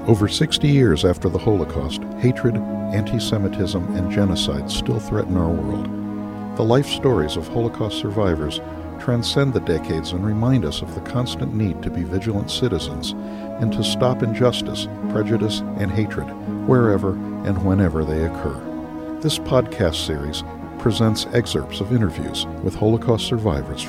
Over 60 years after the Holocaust, hatred, anti-Semitism, and genocide still threaten our world. The life stories of Holocaust survivors transcend the decades and remind us of the constant need to be vigilant citizens and to stop injustice, prejudice, and hatred wherever and whenever they occur. This podcast series presents excerpts of interviews with Holocaust survivors